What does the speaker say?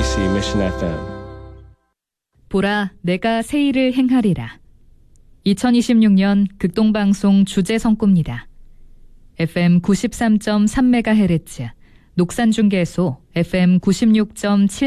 KBC Mission FM. 보라, 내가 새 일을 행하리라. 2026년 극동방송 주제 성구입니다. FM 93.3MHz, 녹산중계소 FM 96.7